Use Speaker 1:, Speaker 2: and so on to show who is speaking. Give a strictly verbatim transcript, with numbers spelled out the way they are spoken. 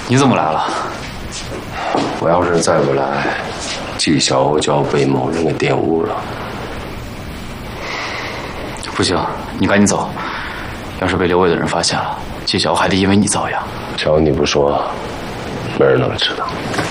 Speaker 1: 你怎么来了？
Speaker 2: 我要是再不来，纪晓鸥就要被某人给玷污了。
Speaker 1: 不行，你赶紧走。要是被刘伟的人发现了，纪晓鸥还得因为你遭殃。
Speaker 2: 只要你不说，没人能知道。